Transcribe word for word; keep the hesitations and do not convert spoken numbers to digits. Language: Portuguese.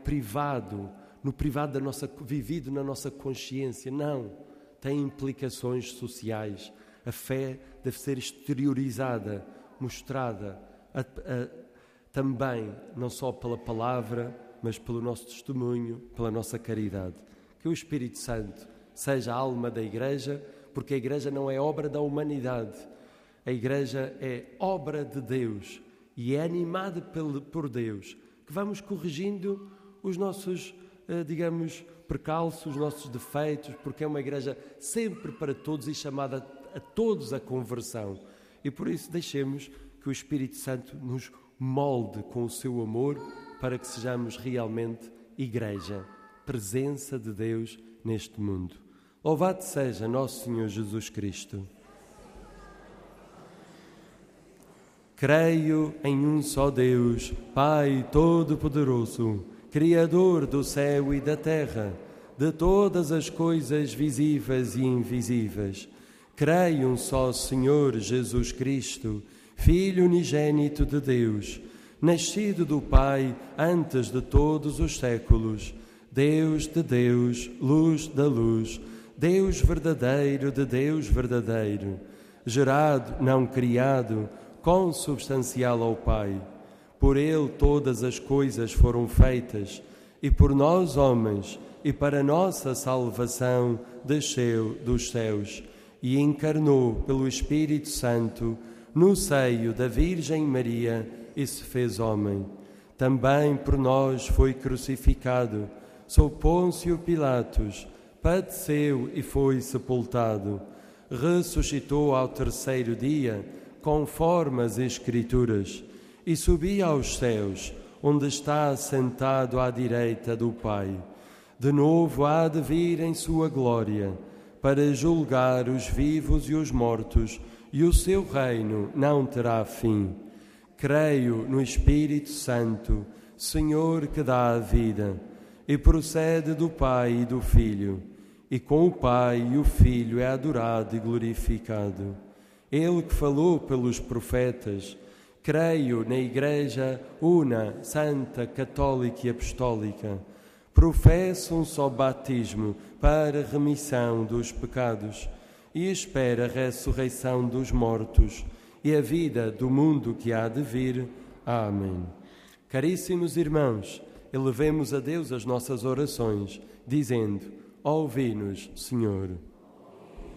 privado, no privado da nossa, vivido na nossa consciência. Não, tem implicações sociais. A fé deve ser exteriorizada, mostrada a, a, também, não só pela palavra, mas pelo nosso testemunho, pela nossa caridade. Que o Espírito Santo seja a alma da Igreja, porque a Igreja não é obra da humanidade. A Igreja é obra de Deus e é animada por Deus, que vamos corrigindo os nossos, digamos, percalços, os nossos defeitos, porque é uma Igreja sempre para todos e chamada a todos a conversão. E por isso deixemos que o Espírito Santo nos molde com o seu amor para que sejamos realmente Igreja, presença de Deus neste mundo. Louvado seja nosso Senhor Jesus Cristo. Creio em um só Deus, Pai Todo-Poderoso, Criador do céu e da terra, de todas as coisas visíveis e invisíveis. Creio um só Senhor Jesus Cristo, Filho unigênito de Deus, nascido do Pai antes de todos os séculos, Deus de Deus, luz da luz, Deus verdadeiro de Deus verdadeiro, gerado, não criado, consubstancial ao Pai. Por Ele todas as coisas foram feitas, e por nós homens, e para nossa salvação, desceu dos céus, e encarnou pelo Espírito Santo no seio da Virgem Maria e se fez homem. Também por nós foi crucificado, sob Pôncio Pilatos, padeceu e foi sepultado, ressuscitou ao terceiro dia, conforme as Escrituras, e subiu aos céus, onde está sentado à direita do Pai. De novo há de vir em sua glória, para julgar os vivos e os mortos, e o seu reino não terá fim. Creio no Espírito Santo, Senhor que dá a vida, e procede do Pai e do Filho, e com o Pai e o Filho é adorado e glorificado. Ele que falou pelos profetas, creio na Igreja una, santa, católica e apostólica. Professo um só batismo para remissão dos pecados e espero a ressurreição dos mortos e a vida do mundo que há de vir. Amém. Caríssimos irmãos, elevemos a Deus as nossas orações, dizendo: ouvi-nos, Senhor.